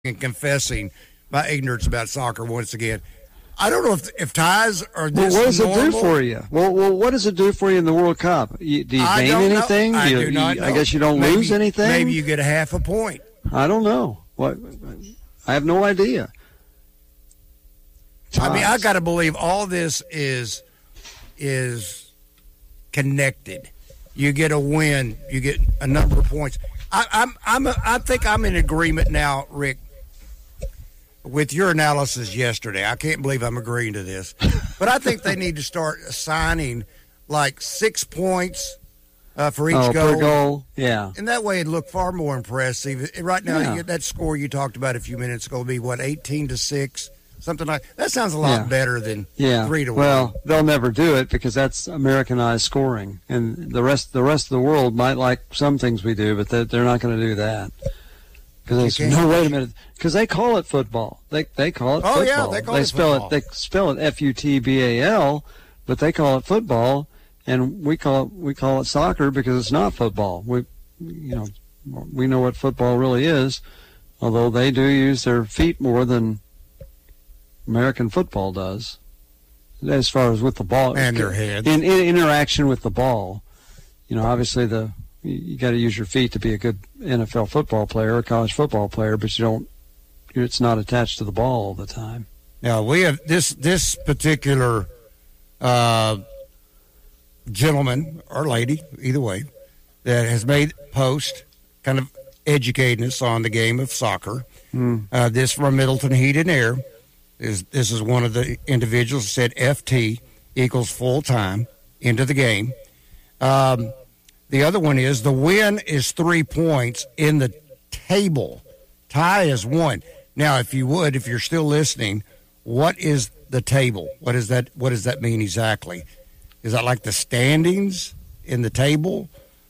and confessing my ignorance about soccer once again. I don't know if ties are this. Well, what does normal. it do for you? Well, what does it do for you in the World Cup? Do you gain anything? I do not know. I guess you don't lose anything. Maybe you get a half a point. I don't know. What? I have no idea. I mean, I got to believe all this is connected. You get a win, you get a number of points. I think I'm in agreement now, Rick, with your analysis yesterday. I can't believe I'm agreeing to this, but I think they need to start assigning like 6 points for each goal. Per goal, yeah. And that way it'd look far more impressive. Right now, you get that score you talked about a few minutes ago will be, 18-6? Something like that. Sounds a lot better than 3-1. Well, they'll never do it because that's Americanized scoring, and the rest of the world might like some things we do, but they're not going to do that. Because wait a minute, because they call it football. They call it football. Oh yeah, they spell it FUTBAL, but they call it football, and we call it soccer because it's not football. We know what football really is, although they do use their feet more than American football does, as far as with the ball and their heads in interaction with the ball. Obviously you got to use your feet to be a good NFL football player or college football player, but it's not attached to the ball all the time. Now we have this particular gentleman or lady, either way, that has made post kind of educating us on the game of soccer. This from Middleton Heat and Air. This is one of the individuals who said FT equals full time into the game. The other one is the win is 3 points in the table. Tie is 1. Now, if you're still listening, what is the table? What does that mean exactly? Is that like the standings in the table?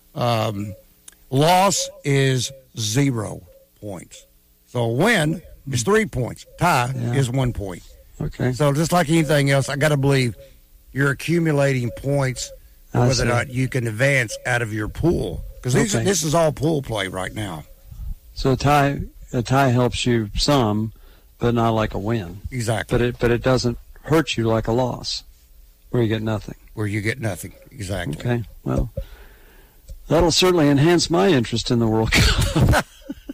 Loss is 0 points. So a win is 3 points. Tie is 1 point. Okay. So just like anything else, I got to believe you're accumulating points whether or not you can advance out of your pool. Because this is all pool play right now. So a tie helps you some, but not like a win. Exactly. But it doesn't hurt you like a loss, where you get nothing. Exactly. Okay. Well, that'll certainly enhance my interest in the World Cup.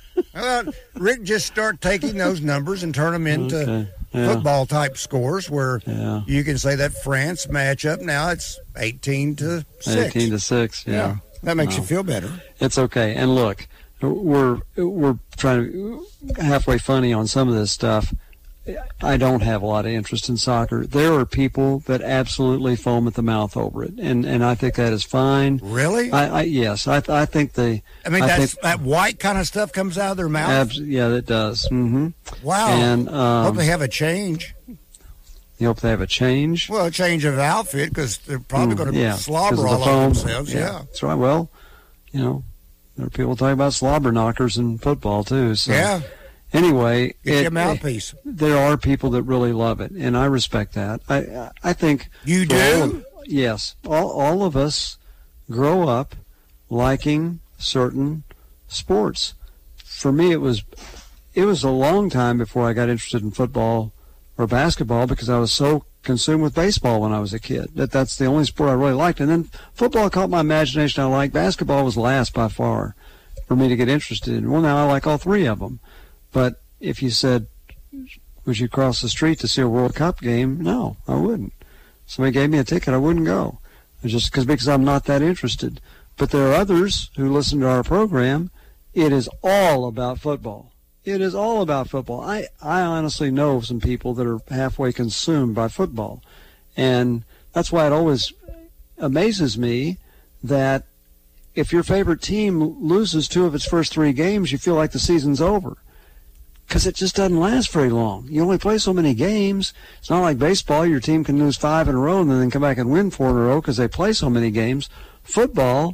Rick, just start taking those numbers and turn them into football-type scores where you can say that France matchup, now it's 18-6. 18-6, yeah. That makes you feel better. It's okay. And look, we're trying to halfway funny on some of this stuff. I don't have a lot of interest in soccer. There are people that absolutely foam at the mouth over it, and I think that is fine. Really? Yes. I think they. I mean, that white kind of stuff comes out of their mouth. Yeah, it does. Mm-hmm. Wow. And hope they have a change. You hope they have a change? Well, a change of outfit because they're probably going to slobber all over themselves. Yeah, that's right. Well, there are people talking about slobber knockers in football too. So. Yeah. Anyway, get your mouthpiece. There are people that really love it, and I respect that. I think you do. Yes, all of us grow up liking certain sports. For me, it was a long time before I got interested in football or basketball because I was so consumed with baseball when I was a kid. That's the only sport I really liked, and then football caught my imagination. I liked basketball was last by far for me to get interested in. Well, now I like all three of them. But if you said, would you cross the street to see a World Cup game? No, I wouldn't. Somebody gave me a ticket, I wouldn't go. Just because I'm not that interested. But there are others who listen to our program. It is all about football. It is all about football. I honestly know some people that are halfway consumed by football. And that's why it always amazes me that if your favorite team loses 2 of its first 3 games, you feel like the season's over. Because it just doesn't last very long. You only play so many games. It's not like baseball. Your team can lose 5 in a row and then come back and win 4 in a row because they play so many games. Football,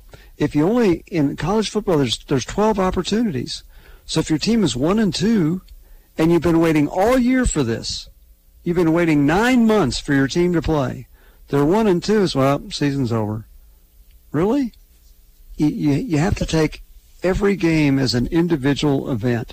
in college football, there's 12 opportunities. So if your team is 1-2 and you've been waiting all year for this, you've been waiting 9 months for your team to play. They're 1-2, so season's over. Really? You have to take every game as an individual event.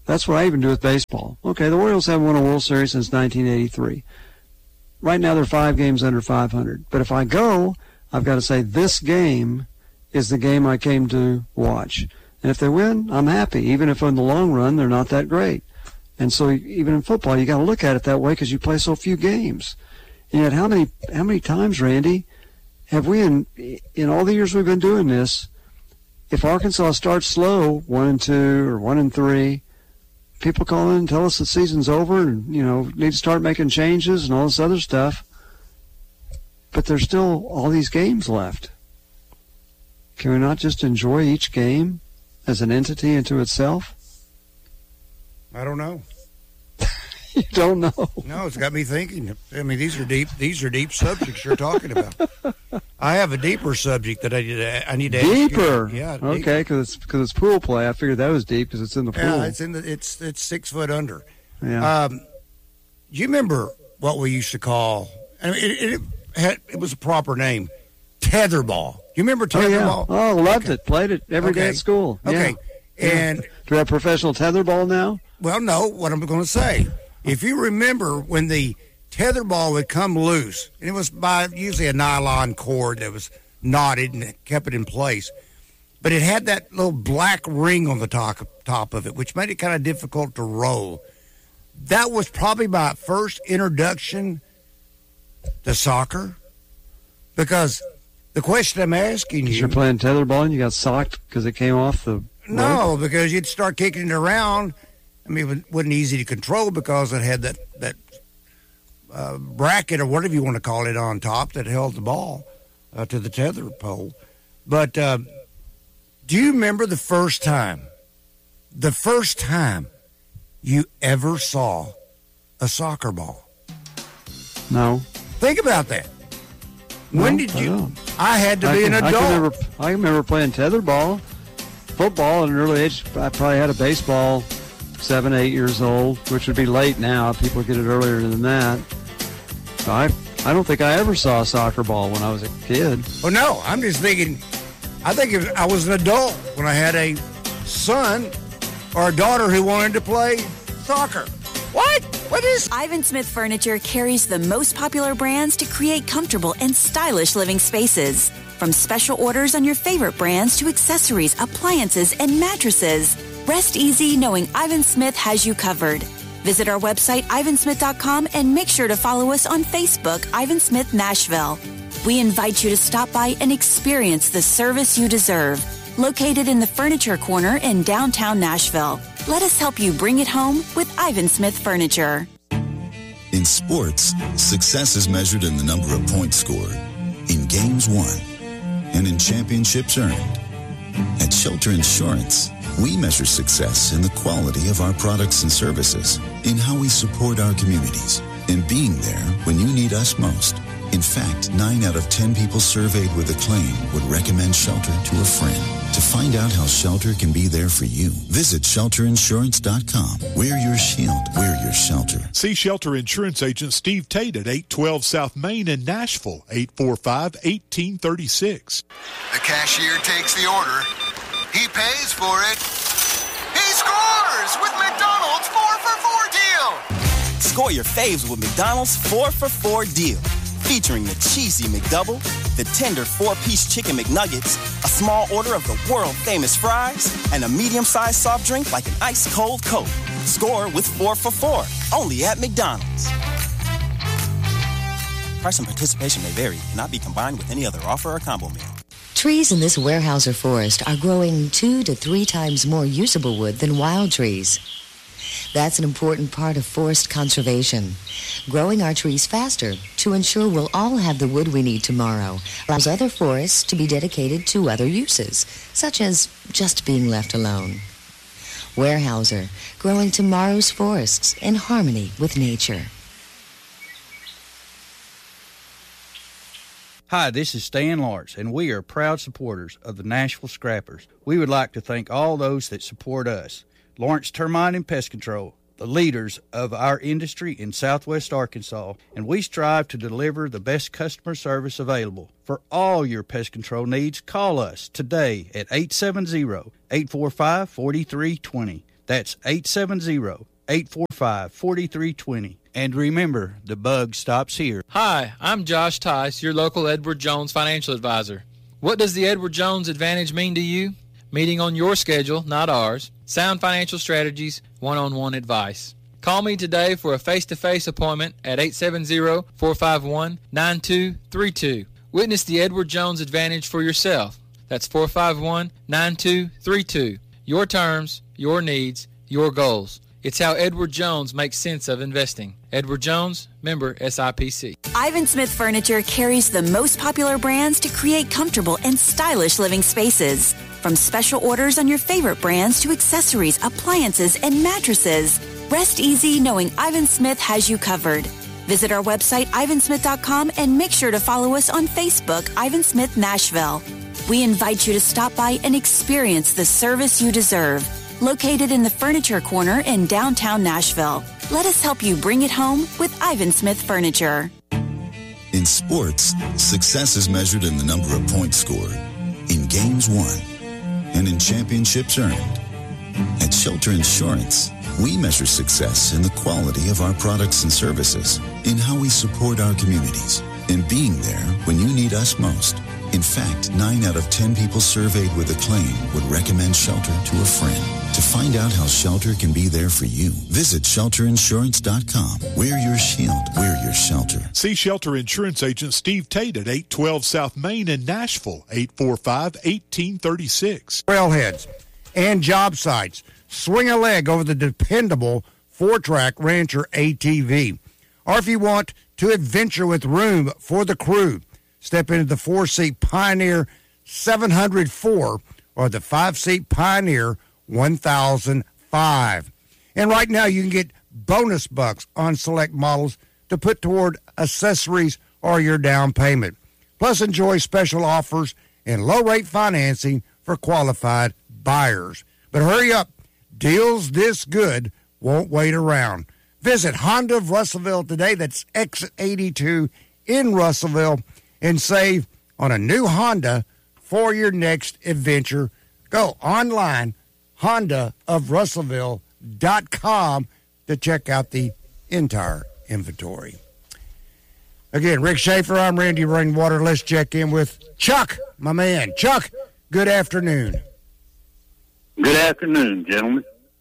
That's what I even do with baseball. Okay, the Orioles haven't won a World Series since 1983. Right now they're 5 games under 500. But if I go, I've got to say this game is the game I came to watch. And if they win, I'm happy, even if in the long run they're not that great. And so even in football, you got to look at it that way because you play so few games. And yet how many times, Randy, have we in all the years we've been doing this, if Arkansas starts slow, 1-2 or 1-3, people call in and tell us the season's over and, need to start making changes and all this other stuff. But there's still all these games left. Can we not just enjoy each game as an entity into itself? I don't know. You don't know? No, it's got me thinking. I mean, these are deep subjects you're talking about. I have a deeper subject that I need to ask you. Deeper? Yeah. Okay, because it's pool play. I figured that was deep because it's in the pool. Yeah, it's 6 foot under. Yeah. You remember what we used to call? I mean, it was a proper name, tetherball. You remember tetherball? Oh, loved it. Played it every day at school. Okay. Yeah. And do we have professional tetherball now? Well, no. What I'm going to say, if you remember when the tetherball would come loose, and it was by usually a nylon cord that was knotted and kept it in place, but it had that little black ring on the top of it, which made it kind of difficult to roll. That was probably my first introduction to soccer, because the question I'm asking you... You're playing tetherball and you got socked because it came off the... No, rope? because you'd start kicking it around. I mean, it wasn't easy to control because it had that bracket or whatever you want to call it on top that held the ball to the tether pole. But do you remember the first time you ever saw a soccer ball? No. Think about that. When did you? I had to be an adult. I remember playing tetherball, football at an early age. I probably had a baseball 7, 8 years old, which would be late now. People get it earlier than that. So I don't think I ever saw a soccer ball when I was a kid. Oh, no. I'm just thinking, I was an adult when I had a son or a daughter who wanted to play soccer. What? What is... Ivan Smith Furniture carries the most popular brands to create comfortable and stylish living spaces. From special orders on your favorite brands to accessories, appliances, and mattresses. Rest easy knowing Ivan Smith has you covered. Visit our website, ivansmith.com, and make sure to follow us on Facebook, Ivan Smith Nashville. We invite you to stop by and experience the service you deserve. Located in the Furniture Corner in downtown Nashville. Let us help you bring it home with Ivan Smith Furniture. In sports, success is measured in the number of points scored, in games won, and in championships earned. At Shelter Insurance, we measure success in the quality of our products and services, in how we support our communities, and being there when you need us most. In fact, 9 out of 10 people surveyed with a claim would recommend Shelter to a friend. To find out how Shelter can be there for you, visit shelterinsurance.com. Wear your shield. Wear your shelter. See Shelter Insurance Agent Steve Tate at 812 South Main in Nashville, 845-1836. The cashier takes the order. He pays for it. He scores with McDonald's 4-for-4 deal. Score your faves with McDonald's 4-for-4 deal. Featuring the cheesy McDouble, the tender 4-piece chicken McNuggets, a small order of the world-famous fries, and a medium-sized soft drink like an ice-cold Coke. Score with 4-for-4, only at McDonald's. Price and participation may vary. Cannot be combined with any other offer or combo meal. Trees in this Weyerhaeuser forest are growing 2 to 3 times more usable wood than wild trees. That's an important part of forest conservation. Growing our trees faster to ensure we'll all have the wood we need tomorrow allows other forests to be dedicated to other uses, such as just being left alone. Weyerhaeuser, growing tomorrow's forests in harmony with nature. Hi, this is Stan Lawrence, and we are proud supporters of the Nashville Scrappers. We would like to thank all those that support us. Lawrence Termite and Pest Control, the leaders of our industry in Southwest Arkansas, and we strive to deliver the best customer service available. For all your pest control needs, call us today at 870-845-4320. That's 870-845-4320. And remember, the bug stops here. Hi, I'm Josh Tice, your local Edward Jones financial advisor. What does the Edward Jones Advantage mean to you? Meeting on your schedule, not ours. Sound financial strategies, one-on-one advice. Call me today for a face-to-face appointment at 870-451-9232. Witness the Edward Jones Advantage for yourself. That's 451-9232. Your terms, your needs, your goals. It's how Edward Jones makes sense of investing. Edward Jones, member SIPC. Ivan Smith Furniture carries the most popular brands to create comfortable and stylish living spaces. From special orders on your favorite brands to accessories, appliances, and mattresses. Rest easy knowing Ivan Smith has you covered. Visit our website, ivansmith.com, and make sure to follow us on Facebook, Ivan Smith Nashville. We invite you to stop by and experience the service you deserve. Located in the Furniture Corner in downtown Nashville. Let us help you bring it home with Ivan Smith Furniture. In sports, success is measured in the number of points scored, in games won, and in championships earned. At Shelter Insurance, we measure success in the quality of our products and services, in how we support our communities, in being there when you need us most. In fact, 9 out of 10 people surveyed with a claim would recommend Shelter to a friend. To find out how Shelter can be there for you, visit shelterinsurance.com. We're your shield. We're your shelter. See Shelter Insurance Agent Steve Tate at 812 South Main in Nashville, 845-1836. Trailheads and job sites. Swing a leg over the dependable 4-track Rancher ATV. Or if you want to adventure with room for the crew, step into the 4-seat Pioneer 704 or the 5-seat Pioneer 1005. And right now you can get bonus bucks on select models to put toward accessories or your down payment. Plus enjoy special offers and low-rate financing for qualified buyers. But hurry up. Deals this good won't wait around. Visit Honda of Russellville today. That's Exit 82 in Russellville. And save on a new Honda for your next adventure. Go online, HondaofRussellville.com, to check out the entire inventory. Again, Rick Schaefer, I'm Randy Rainwater. Let's check in with Chuck, my man. Chuck, good afternoon. Good afternoon, gentlemen.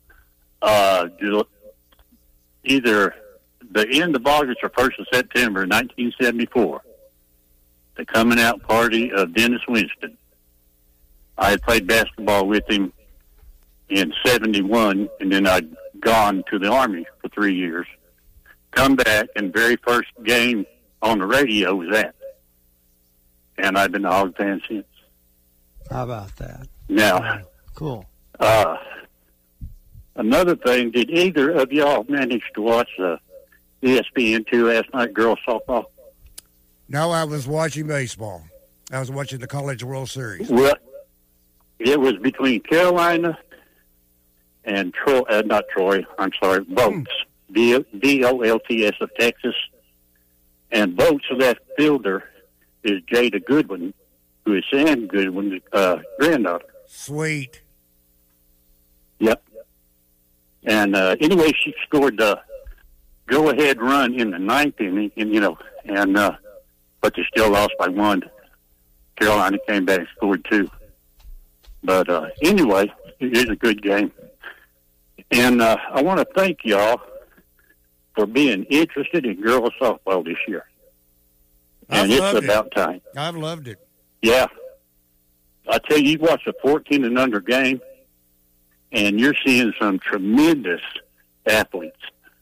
Either the end of August or 1st of September 1974, the coming out party of Dennis Winston. I had played basketball with him in 71, and then I'd gone to the Army for 3 years. Come back, and very first game on the radio was that. And I've been a Hog fan since. How about that? Now, cool. Another thing, did either of y'all manage to watch ESPN2 last night, girls softball? No, I was watching baseball. I was watching the College World Series. Well, it was between Carolina and Bolts, B-O-L-T-S of Texas. And Bolts' left fielder is Jada Goodwin, who is Sam Goodwin's granddaughter. Sweet. Yep. And anyway, she scored the go-ahead run in the 9th inning, but they still lost by 1. Carolina came back and scored 2. But anyway, it is a good game. And I want to thank y'all for being interested in girls softball this year. And it's about time. I've loved it. Yeah. I tell you, you watch a 14 and under game, and you're seeing some tremendous athletes.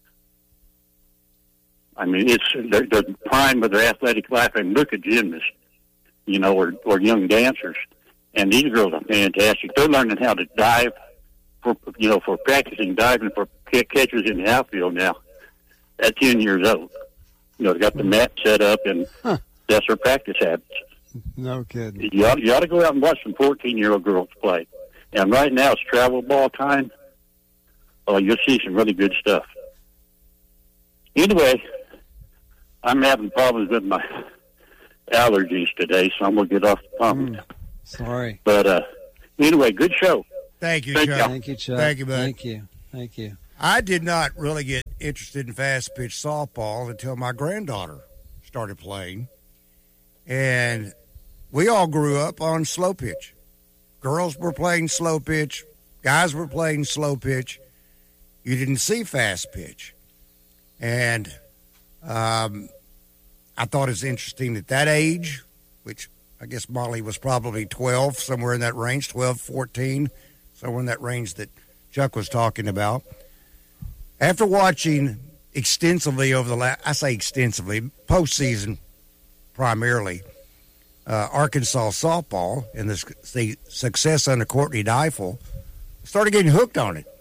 I mean, it's the prime of their athletic life. And look at gymnasts, or young dancers. And these girls are fantastic. They're learning how to dive for practicing diving for catchers in the outfield now at 10 years old. They got the mat set up, and that's their practice habits. No kidding. You ought to go out and watch some 14-year-old girls play. And right now it's travel ball time. Oh, you'll see some really good stuff. Anyway, I'm having problems with my allergies today, so I'm going to get off the phone. Sorry. But anyway, good show. Thank you, Chuck. Thank you, Chuck. Thank you, bud. Thank you. Thank you. I did not really get interested in fast pitch softball until my granddaughter started playing. And we all grew up on slow pitch. Girls were playing slow pitch. Guys were playing slow pitch. You didn't see fast pitch. And I thought it was interesting at that age, which I guess Molly was probably 12, somewhere in that range, 12, 14, somewhere in that range that Chuck was talking about. After watching extensively over postseason primarily, Arkansas softball and the success under Courtney Deifel, started getting hooked on it.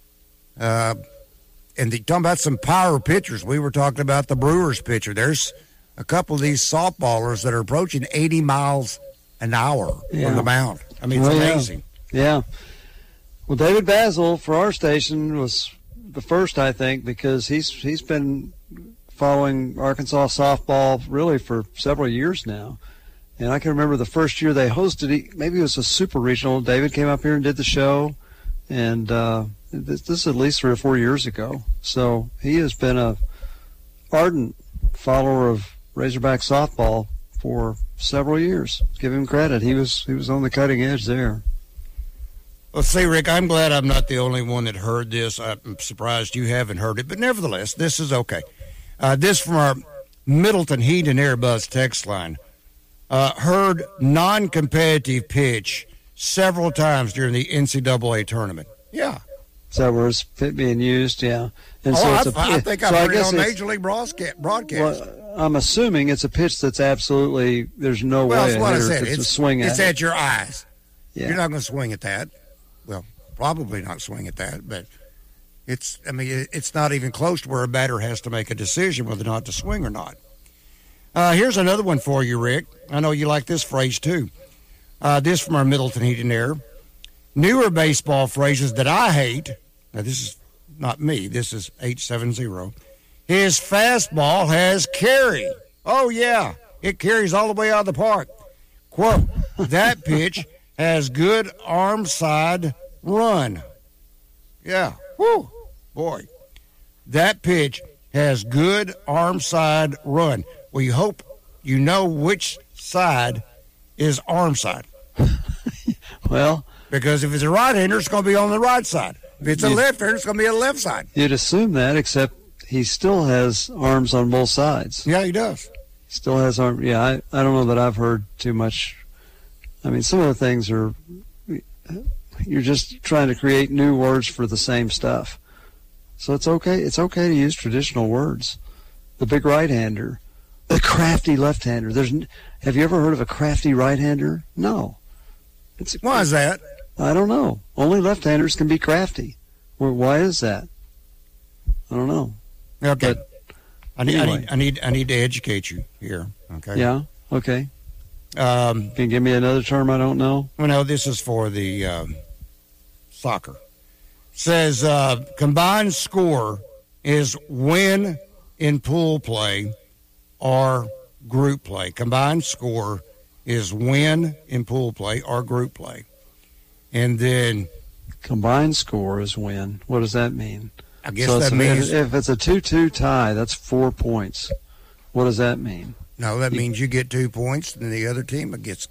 And talking about some power pitchers, we were talking about the Brewers pitcher. There's a couple of these softballers that are approaching 80 miles an hour from the mound. I mean, it's amazing. Yeah. Well, David Basil for our station was the first, I think, because he's been following Arkansas softball really for several years now. And I can remember the first year they hosted, maybe it was a super regional. David came up here and did the show. And this is at least 3 or 4 years ago. So he has been a ardent follower of Razorback softball for several years. Give him credit. He was on the cutting edge there. Well, see, Rick, I'm glad I'm not the only one that heard this. I'm surprised you haven't heard it. But nevertheless, this is okay. This from our Middleton Heat and Air Buzz text line. Heard non-competitive pitch several times during the NCAA tournament. Yeah. So where it's being used, yeah. And I think I've heard it on Major League broadcast. Well, I'm assuming it's a pitch that's absolutely, there's no way that's what I said. It's a swing it's at at your eyes. Yeah. You're not going to swing at that. Well, probably not swing at that, but it's not even close to where a batter has to make a decision whether or not to swing or not. Here's another one for you, Rick. I know you like this phrase, too. This from our Middleton Heat and Air. Newer baseball phrases that I hate. Now, this is not me. This is 870. His fastball has carry. Oh, yeah. It carries all the way out of the park. Quote, that pitch has good arm side run. Yeah. Woo. Boy. That pitch has good arm side run. Well, you hope you know which side is arm side. Well, because if it's a right-hander, it's going to be on the right side. If it's a left-hander, it's going to be on the left side. You'd assume that, except he still has arms on both sides. Yeah, he does. He still has arms. Yeah, I don't know that I've heard too much. I mean, some of the things are, you're just trying to create new words for the same stuff. So it's okay. It's okay to use traditional words. The big right-hander, the crafty left-hander. Have you ever heard of a crafty right-hander? No. Why is that? I don't know. Only left-handers can be crafty. Well, why is that? I don't know. Okay. But I need to educate you here. Okay. Yeah. Okay. Can you give me another term I don't know? Well, no, this is for the soccer. Says combined score is win in pool play or group play. Combined score is win in pool play or group play. And then combined score is win. What does that mean? I guess that means if it's a 2-2 tie, that's 4 points. What does that mean? No, that means you get 2 points, and the other team gets.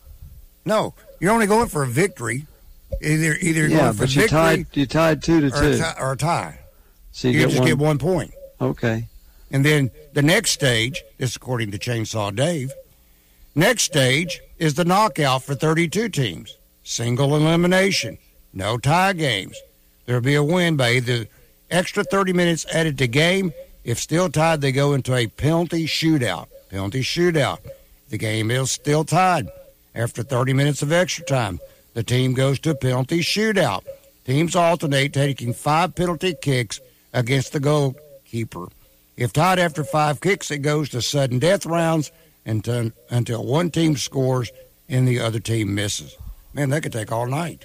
No, you're only going for a victory. Either going for victory. You tied 2-2 or a tie. So you get 1 point. Okay. And then the next stage, this is according to Chainsaw Dave. Next stage is the knockout for 32 teams. Single elimination. No tie games. There'll be a win by either extra 30 minutes added to game. If still tied, they go into a penalty shootout. Penalty shootout. The game is still tied. After 30 minutes of extra time, the team goes to a penalty shootout. Teams alternate, taking 5 penalty kicks against the goalkeeper. If tied after 5 kicks, it goes to sudden death rounds until one team scores and the other team misses. Man, that could take all night.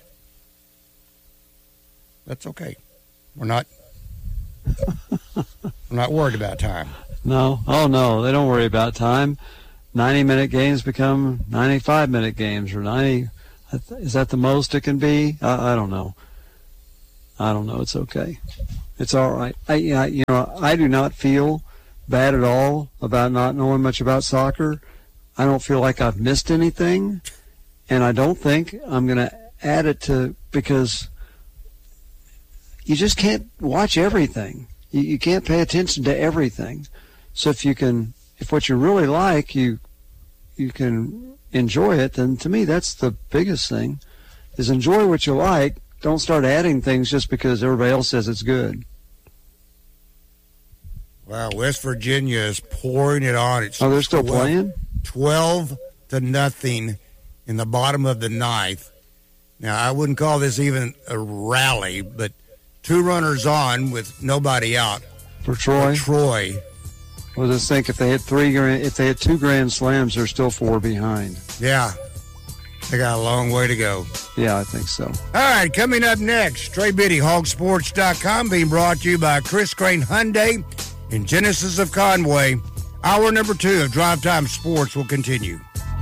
That's okay. We're not worried about time. No. Oh, no. They don't worry about time. 90-minute games become 95-minute games, or 90. Is that the most it can be? I don't know. I don't know. It's okay. It's all right. I do not feel bad at all about not knowing much about soccer. I don't feel like I've missed anything, and I don't think I'm going to add it to, because you just can't watch everything. You can't pay attention to everything. So if what you really like, you can enjoy it, then to me that's the biggest thing, is enjoy what you like. Don't start adding things just because everybody else says it's good. Wow, West Virginia is pouring it on. They're still playing? 12-0 in the bottom of the ninth. Now, I wouldn't call this even a rally, but 2 runners on with nobody out. For Troy? Well, just think, if they had 2 grand slams, they're still 4 behind. Yeah. They got a long way to go. Yeah, I think so. All right, coming up next, Trey Biddy, hogsports.com, being brought to you by Chris Crane Hyundai in Genesis of Conway. Hour number 2 of Drive Time Sports will continue.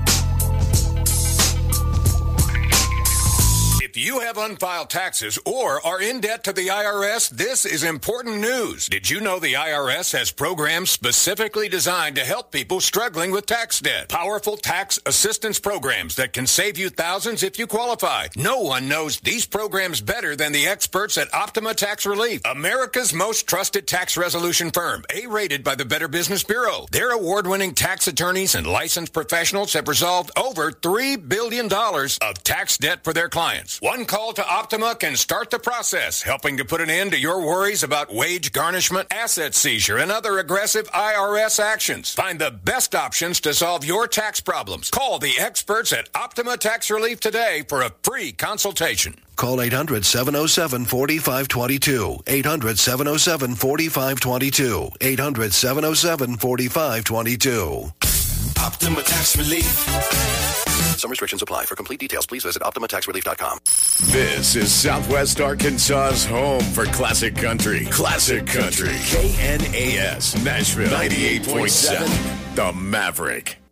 If you have unfiled taxes or are in debt to the IRS, this is important news. Did you know the IRS has programs specifically designed to help people struggling with tax debt? Powerful tax assistance programs that can save you thousands if you qualify. No one knows these programs better than the experts at Optima Tax Relief, America's most trusted tax resolution firm, A-rated by the Better Business Bureau. Their award-winning tax attorneys and licensed professionals have resolved over $3 billion of tax debt for their clients. One call to Optima can start the process, helping to put an end to your worries about wage garnishment, asset seizure, and other aggressive IRS actions. Find the best options to solve your tax problems. Call the experts at Optima Tax Relief today for a free consultation. Call 800-707-4522. 800-707-4522. 800-707-4522. Optima Tax Relief. Some restrictions apply. For complete details, please visit OptimaTaxRelief.com. This is Southwest Arkansas's home for classic country. Classic country. KNAS, Nashville, 98.7. The Maverick.